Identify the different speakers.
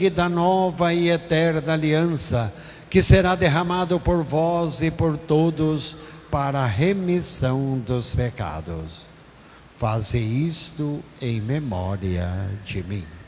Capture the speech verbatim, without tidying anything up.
Speaker 1: e da nova e eterna aliança, que será derramado por vós e por todos para a remissão dos pecados. Faze isto em memória de mim.